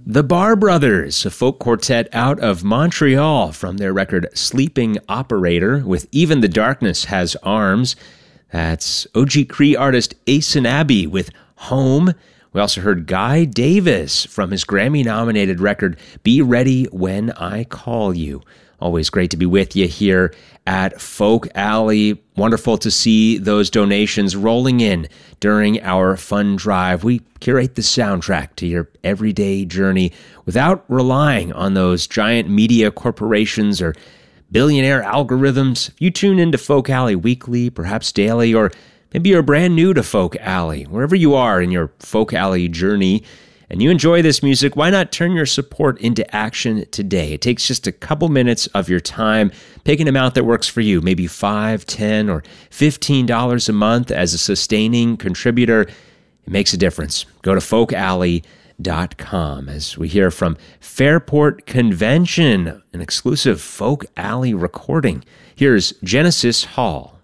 The Bar Brothers, a folk quartet out of Montreal from their record Sleeping Operator with Even the Darkness Has Arms. That's OG Cree artist Asen Abbey with Home. We also heard Guy Davis from his Grammy-nominated record Be Ready When I Call You. Always great to be with you here at Folk Alley. Wonderful to see those donations rolling in during our fund drive. We curate the soundtrack to your everyday journey without relying on those giant media corporations or billionaire algorithms. If you tune into Folk Alley weekly, perhaps daily, or maybe you're brand new to Folk Alley, wherever you are in your Folk Alley journey, and you enjoy this music, why not turn your support into action today? It takes just a couple minutes of your time. Pick an amount that works for you, maybe $5, $10, or $15 a month as a sustaining contributor. It makes a difference. Go to folkalley.com as we hear from Fairport Convention, an exclusive Folk Alley recording. Here's Genesis Hall.